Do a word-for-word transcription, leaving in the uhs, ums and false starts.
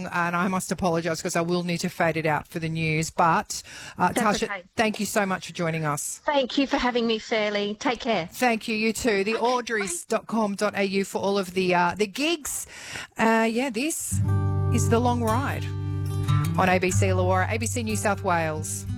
long, and I must apologise because I will need to fade it out for the news. But, uh, That's Tasha, okay. thank you so much for joining us. Thank you for having me, Fairly. Take care. Thank you, you too. The audreys dot com dot a u for all of the uh, the gigs. Uh, yeah, this is The Long Ride on A B C Illawarra, A B C New South Wales.